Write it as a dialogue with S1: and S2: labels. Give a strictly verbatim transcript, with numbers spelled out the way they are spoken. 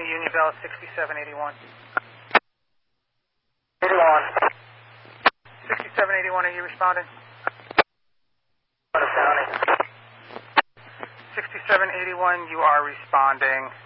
S1: Unionville sixty-seven eighty-one.
S2: eighty-one.
S1: sixty-seven eighty-one, are you responding?
S2: County.
S1: sixty-seven eighty-one, you are responding.